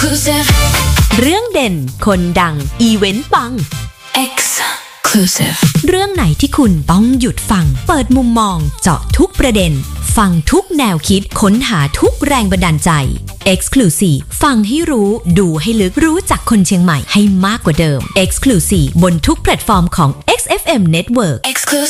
Exclusive เรื่องเด่นคนดังอีเวนต์ปัง Exclusive เรื่องไหนที่คุณต้องหยุดฟังเปิดมุมมองเจาะทุกประเด็นฟังทุกแนวคิดค้นหาทุกแรงบันดาลใจ Exclusive ฟังให้รู้ดูให้ลึกรู้จักคนเชียงใหม่ให้มากกว่าเดิม Exclusive บนทุกแพลตฟอร์มของ XFM Network Exclusive